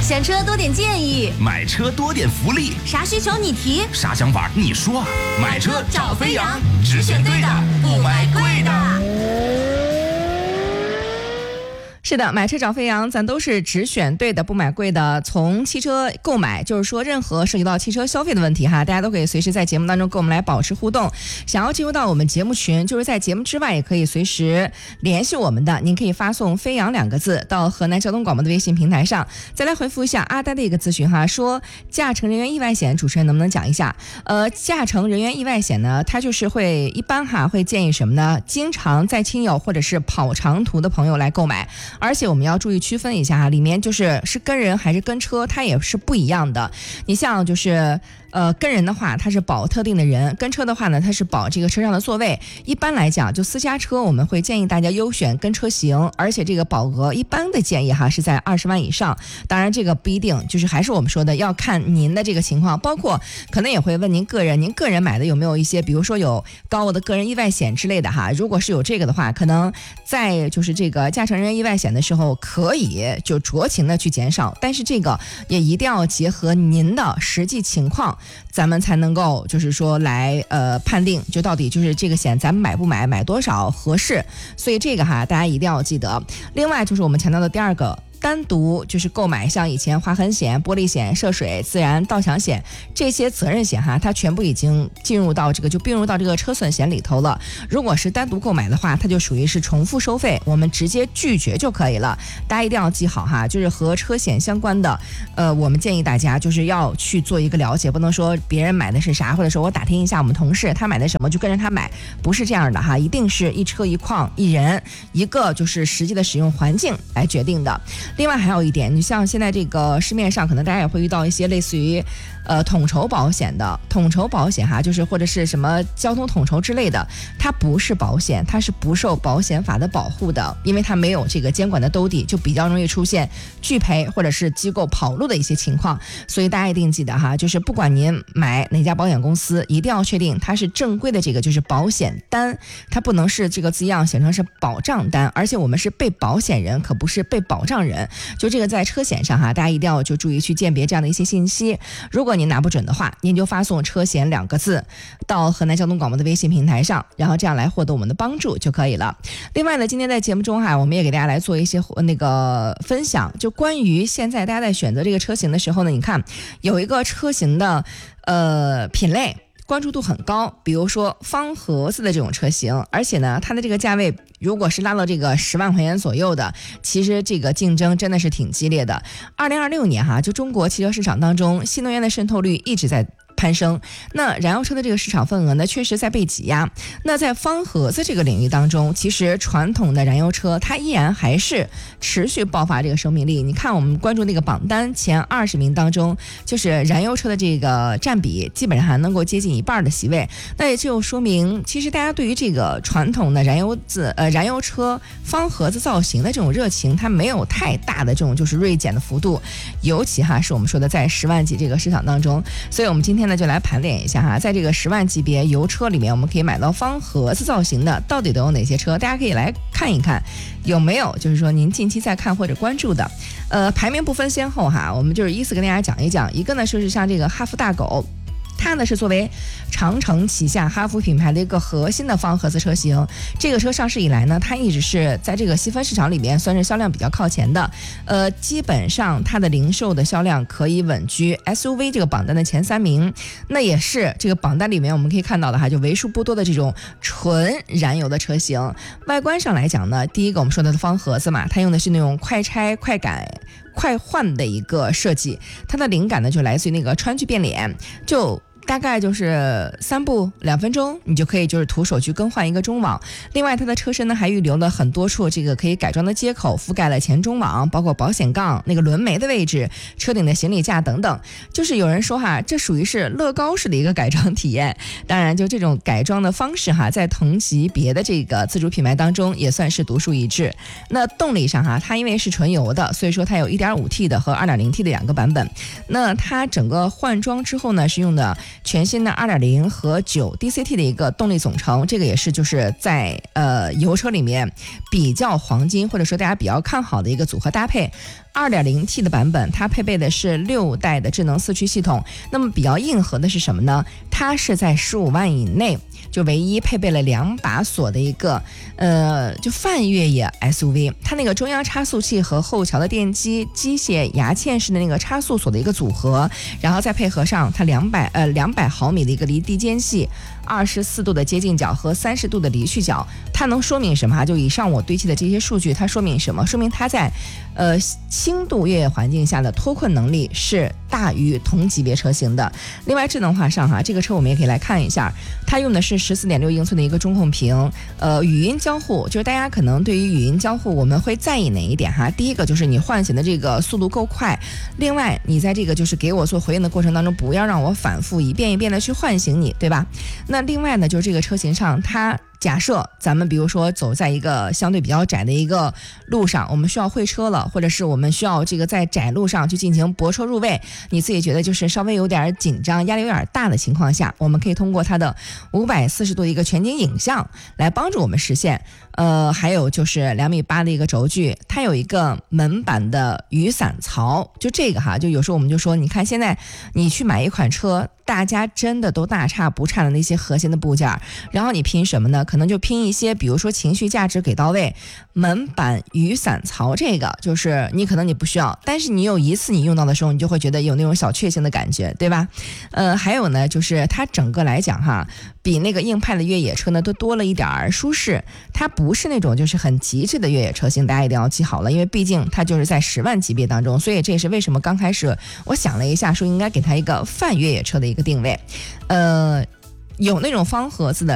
选车多点建议， 买车多点福利， 啥需求你提， 啥想法你说。买车找飞扬，只选对的，不买贵的。 是的，买车找飞扬，咱都是只选对的，不买贵的。从汽车购买，就是说任何涉及到汽车消费的问题哈，大家都可以随时在节目当中跟我们来保持互动。想要进入到我们节目群，就是在节目之外也可以随时联系我们的。您可以发送飞扬2个字到河南交通广播的微信平台上。再来回复一下阿呆的一个咨询哈，说驾乘人员意外险，主持人能不能讲一下？驾乘人员意外险呢，它就是会一般会建议什么呢？经常载亲友或者是跑长途的朋友来购买。而且我们要注意区分一下里面是跟人还是跟车，它也是不一样的。你像跟人的话，它是保特定的人；跟车的话呢，它是保这个车上的座位。一般来讲，就私家车，我们会建议大家优选跟车型，而且这个保额一般的建议是在20万以上。当然，这个不一定，就是还是我们说的，要看您的这个情况，包括可能也会问您个人买的有没有一些，比如说有高额的个人意外险之类的哈。如果是有这个的话，可能在这个驾乘人员意外险的时候，可以就酌情的去减少，但是这个也一定要结合您的实际情况。咱们才能够来判定就到底这个险咱们买不买，买多少合适。所以这个大家一定要记得。另外我们强调的第二个，单独购买像以前划痕险、玻璃险、涉水、自燃、盗抢险这些责任险它全部已经进入到并入到这个车损险里头了。如果是单独购买的话，它就属于是重复收费，我们直接拒绝就可以了。大家一定要记好和车险相关的我们建议大家要去做一个了解，不能说别人买的是啥，或者说我打听一下我们同事他买的什么就跟着他买，不是这样的一定是一车一况一人一个实际的使用环境来决定的。另外还有一点，你像现在这个市面上可能大家也会遇到一些类似于统筹保险的，统筹保险或者是什么交通统筹之类的，它不是保险，它是不受保险法的保护的，因为它没有这个监管的兜底，就比较容易出现拒赔或者是机构跑路的一些情况。所以大家一定记得不管您买哪家保险公司，一定要确定它是正规的这个保险单，它不能是这个字样写成是保障单，而且我们是被保险人，可不是被保障人。就这个在车险上大家一定要注意去鉴别这样的一些信息。如果您拿不准的话，您就发送车险2个字到河南交通广播的微信平台上，然后这样来获得我们的帮助就可以了。另外呢，今天在节目中我们也给大家来做一些分享，就关于现在大家在选择这个车型的时候呢，你看有一个车型的品类关注度很高，比如说方盒子的这种车型，而且呢它的这个价位如果是拉到这个10万块钱左右的，其实这个竞争真的是挺激烈的。2026年就中国汽车市场当中，新能源的渗透率一直在攀升，那燃油车的这个市场份额呢，确实在被挤压。那在方盒子这个领域当中，其实传统的燃油车它依然还是持续爆发这个生命力。你看我们关注那个榜单前20名当中，就是燃油车的这个占比基本上还能够接近1半的席位。那也就说明，其实大家对于这个传统的燃油车方盒子造型的这种热情，它没有太大的这种锐减的幅度，尤其是我们说的在10万级这个市场当中。所以我们今天呢就来盘点一下在这个10万级别油车里面，我们可以买到方盒子造型的到底都有哪些车，大家可以来看一看有没有说您近期在看或者关注的。排名不分先后我们依次跟大家讲一讲。一个呢就是像这个哈弗大狗，它呢是作为长城旗下哈弗品牌的一个核心的方盒子车型。这个车上市以来呢，它一直是在这个细分市场里面算是销量比较靠前的。基本上它的零售的销量可以稳居 SUV 这个榜单的前3名。那也是这个榜单里面我们可以看到的就为数不多的这种纯燃油的车型。外观上来讲呢，第一个我们说的方盒子嘛，它用的是那种快拆快改快换的一个设计，它的灵感呢就来自于那个川剧变脸，就大概3步2分钟，你就可以徒手去更换一个中网。另外它的车身呢还预留了很多处这个可以改装的接口，覆盖了前中网，包括保险杠、那个轮眉的位置、车顶的行李架等等。有人说这属于是乐高式的一个改装体验。当然这种改装的方式在同级别的这个自主品牌当中也算是独树一帜。那动力上它因为是纯油的，所以说它有 1.5T 的和 2.0T 的2个版本。那它整个换装之后呢，是用的全新的 2.0 和9 DCT 的一个动力总成，这个也是在油车里面比较黄金或者说大家比较看好的一个组合搭配。 2.0T 的版本，它配备的是6代的智能4驱系统。那么比较硬核的是什么呢？它是在15万以内就唯一配备了2把锁的一个就泛越野 SUV。它那个中央差速器和后桥的电机机械牙嵌式的那个差速锁的一个组合，然后再配合上它200毫米的一个离地间隙，24度的接近角和30度的离去角。它能说明什么？就以上我堆砌的这些数据，它说明什么？说明它在轻度越野环境下的脱困能力是大于同级别车型的。另外智能化上这个车我们也可以来看一下，它用的是14.6英寸的一个中控屏。语音交互，就是大家可能对于语音交互我们会在意哪一点第一个就是你唤醒的这个速度够快，另外你在这个就是给我做回应的过程当中，不要让我反复一遍一遍的去唤醒你，对吧？那另外呢，就是这个车型上，它假设咱们比如说走在一个相对比较窄的一个路上，我们需要会车了，或者是我们需要这个在窄路上去进行泊车入位，你自己觉得就是稍微有点紧张，压力有点大的情况下，我们可以通过它的540度的一个全景影像来帮助我们实现。还有就是2.8米的一个轴距，它有一个门板的雨伞槽，就这个就有时候我们就说，你看现在你去买一款车，大家真的都大差不差的那些核心的部件，然后你拼什么呢？可能就拼一些，比如说情绪价值给到位，门板雨伞槽这个就是你可能你不需要，但是你有一次你用到的时候，你就会觉得有那种小确幸的感觉，对吧？还有呢，就是它整个来讲比那个硬派的越野车呢都多了一点舒适，它不是那种就是很极致的越野车型，大家一定要记好了，因为毕竟它就是在10万级别当中，所以这也是为什么刚开始我想了一下，说应该给它一个泛越野车的一个定位。有那种方盒子的